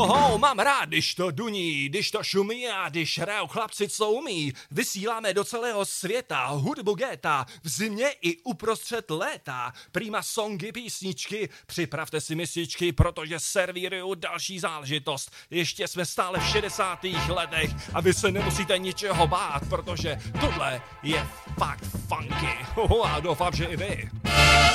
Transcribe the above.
Oho, mám rád, když to duní, když to šumí a když hrajou chlapci, co umí. Vysíláme do celého světa hudbu géta, v zimě i uprostřed léta. Prima songy, písničky, připravte si mističky, protože servíruju další záležitost. Ještě jsme stále v 60. letech a vy se nemusíte ničeho bát, protože tohle je fakt funky. A doufám, že i vy.